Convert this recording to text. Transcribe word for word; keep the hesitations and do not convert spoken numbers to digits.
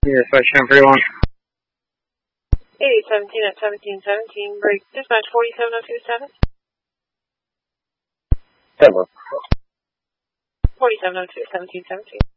Yes, I can for one. eight seventeen at seventeen seventeen, break dispatch forty-seven oh two seven. Hello. forty-seven oh two, seventeen seventeen.